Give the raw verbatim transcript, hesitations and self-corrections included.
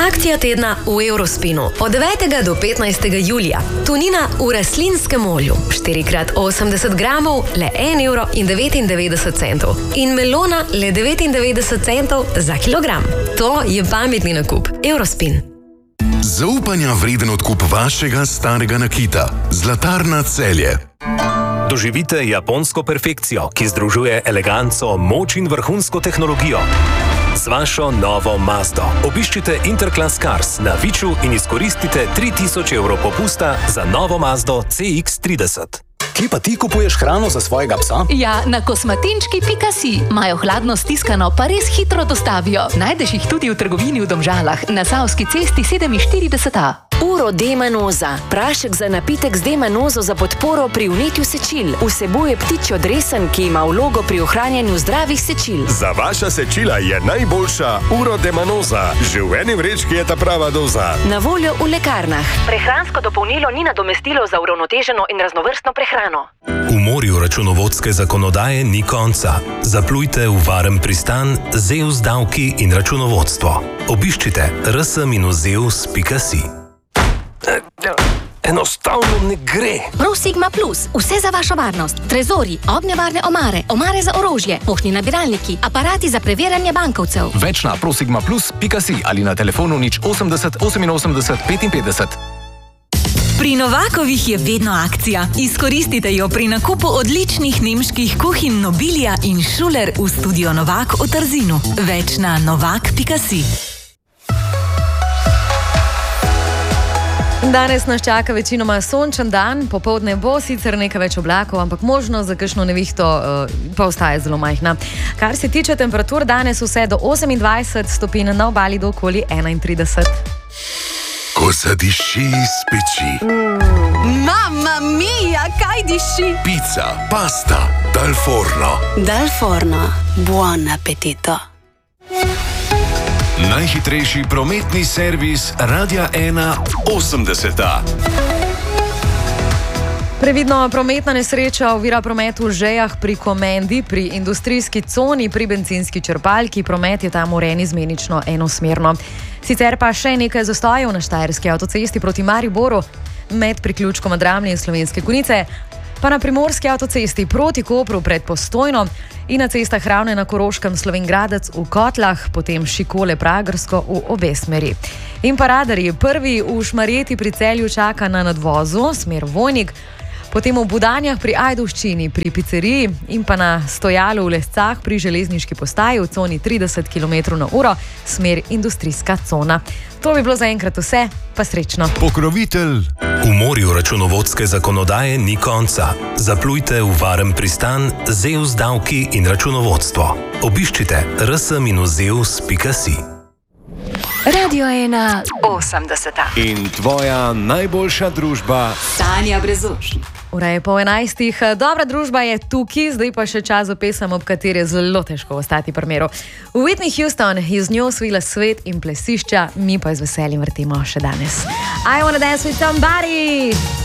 Akcija tedna v Eurospinu od devetega do petnajstega julija. Tunina v rastlinskem olju, štiri krat osemdeset gramov, le en evro in devetindevetdeset centov. In melona le devetindevetdeset centov za kilogram. To je pametni nakup. Eurospin. Zaupanja vreden odkup vašega starega nakita. Zlatarna Celje. Doživite japonsko perfekcijo, ki združuje eleganco, moč in vrhunsko tehnologijo. Z vašo novo Mazdo obiščite Interclass Cars na Viču in izkoristite tri tisoč evrov popusta za novo Mazdo C X trideset. Kje pa ti kupuješ hrano za svojega psa? Ja, na kosmatinčki pika si. Imajo hladno stiskano, pa res hitro dostavijo. Najdeš jih tudi v trgovini v Domžalah, na Savski cesti sedeminštirideset A. Uro D-manoza. Prašek za napitek z D-manozo za podporo pri vnetju sečil. Vsebuje ptičjo dresen, ki ima vlogo pri ohranjanju zdravih sečil. Za vaša sečila je najboljša Uro D-manoza. Že v eni vrečki je ta prava doza. Na voljo v lekarnah. Prehransko dopolnilo ni nadomestilo za uravnoteženo in raznovrstno prehrano. V morju računovodske zakonodaje ni konca. Zaplujte v varen pristan Zeus davki in računovodstvo. Obiščite r s minus zeus pika si. Enostavno ne gre. ProSigma Plus. Vse za vašo varnost. Trezori, ognjevarne omare, omare za orožje, poštni nabiralniki, aparati za preverjanje bankovcev. Več na prosigma plus pika si ali na telefonu nič osemdeset oseminosemdeset petinpetdeset. Pri Novakovih je vedno akcija. Izkoristite jo pri nakupu odličnih nemških kuhinj Nobilia in Schuler v studio Novak v Trzinu. Več na novak pika si. Danes nas čaka večinoma sončen dan, popoldne bo sicer nekaj več oblakov, ampak možnost za kakšno nevihto uh, pa ostaje zelo majhna. Kar se tiče temperatur, danes vse do osemindvajset stopinj, na obali do okoli enaintrideset. Ko zadiši iz peči. Mm. Mamma mia, kaj diši? Pizza, pasta, dal forno. Dal forno, buon appetito. Najhitrejši prometni servis Radia ena osemdeset A. Previdno, prometna nesreča ovira promet v Žejah pri Komendi, pri industrijski coni, pri bencinski črpalki. Promet je tam urejen izmenično enosmerno. Sicer pa še nekaj zastojev na štajerski avtocesti proti Mariboru, med priključkom Dramlje in Slovenske Konjice, pa na primorski avtocesti proti Kopru pred Postojno in na cestah Ravne na Koroškem Slovenj Gradec v Kotlah, potem Šikole Pragersko v obe smeri. In pa radarji, prvi v Šmarjeti pri Celju čaka na nadvozu, smer Vojnik, potem v Budanjah pri Ajdovščini, pri piceriji in pa na stojalu v Lescah pri železniški postaji v coni trideset kilometrov na uro, smer industrijska cona. To bi bilo zaenkrat vse, pa srečno. Pokrovitelj. V morju računovodske zakonodaje ni konca. Zaplujte v varen pristan Zeus davki in računovodstvo. Obiščite r s minus zeus pika si. Radio ena osemdeset A. In tvoja najboljša družba Tanja Brezošnik. Ura je pol enajstih, dobra družba je tukaj, zdaj pa še čas za pesem, ob kateri je zelo težko ostati pri miru. Whitney Houston, z njo svila svet in plesišča, mi pa z veseljem vrtimo še danes. I wanna dance with somebody!